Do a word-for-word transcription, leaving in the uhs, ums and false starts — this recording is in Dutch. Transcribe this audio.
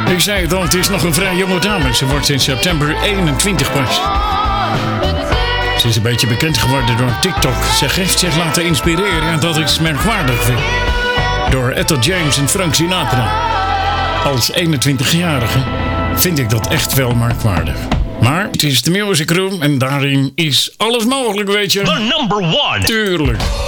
Ik zei het al, het is nog een vrij jonge dame. Ze wordt in september eenentwintig pas. Ze is een beetje bekend geworden door TikTok. Ze heeft zich laten inspireren en dat is merkwaardig vind. Door Etta James en Frank Sinatra. Als eenentwintigjarige vind ik dat echt wel merkwaardig. Maar het is de Music Room en daarin is alles mogelijk, weet je. The number one. Tuurlijk.